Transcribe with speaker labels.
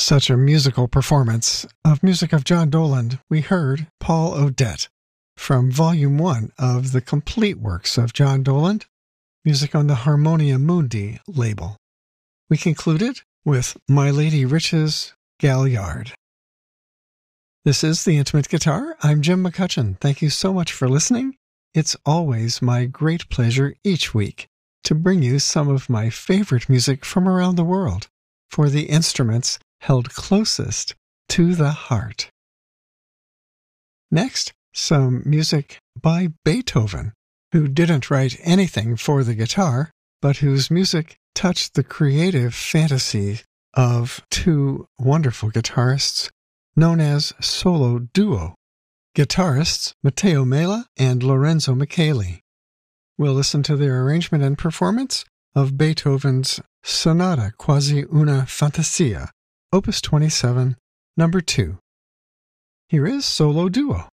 Speaker 1: such a musical performance of music of John Doland, we heard Paul Odette from Volume 1 of the complete works of John Doland, music on the Harmonia Mundi label. We concluded with My Lady Rich's Galliard. This is The Intimate Guitar. I'm Jim McCutcheon. Thank you so much for listening. It's always my great pleasure each week to bring you some of my favorite music from around the world for the instruments held closest to the heart. Next, some music by Beethoven, who didn't write anything for the guitar, but whose music touched the creative fantasy of two wonderful guitarists known as solo duo, guitarists Matteo Mela and Lorenzo Micheli. We'll listen to their arrangement and performance of Beethoven's Sonata Quasi una Fantasia, Opus 27, Number 2. Here is Solo Duo.